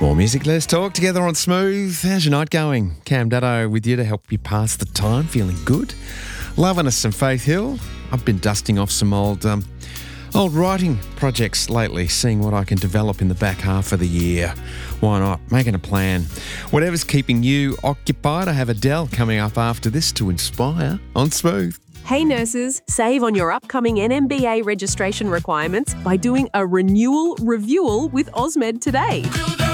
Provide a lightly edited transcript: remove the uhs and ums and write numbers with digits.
More music, less talk, together on Smooth. How's your night going? Cam Daddo with you to help you pass the time. Feeling good? Loving us some Faith Hill. I've been dusting off some old writing projects lately, seeing what I can develop in the back half of the year. Why not? Making a plan. Whatever's keeping you occupied, I have Adele coming up after this to inspire on Smooth. Hey nurses, save on your upcoming NMBA registration requirements by doing a renewal review with Osmed today.